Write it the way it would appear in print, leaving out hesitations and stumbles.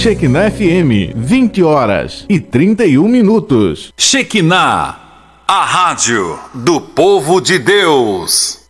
Shekinah FM, 20h31. Shekinah, a rádio do povo de Deus.